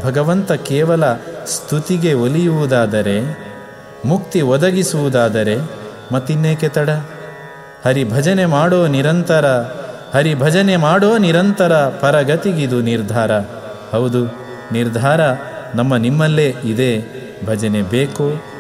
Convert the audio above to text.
ಭಗವಂತ ಕೇವಲ ಸ್ತುತಿಗೆ ಒಲಿಯುವುದಾದರೆ, ಮುಕ್ತಿ ಒದಗಿಸುವುದಾದರೆ ಮತ್ತಿನ್ನೇಕೆ ತಡ? ಹರಿಭಜನೆ ಮಾಡೋ ನಿರಂತರ, ಹರಿಭಜನೆ ಮಾಡೋ ನಿರಂತರ, ಪರಗತಿಗಿದು ನಿರ್ಧಾರ. ಹೌದು, ನಿರ್ಧಾರ ನಮ್ಮ ನಿಮ್ಮಲ್ಲೇ ಇದೆ. ಭಜನೆ ಬೇಕೋ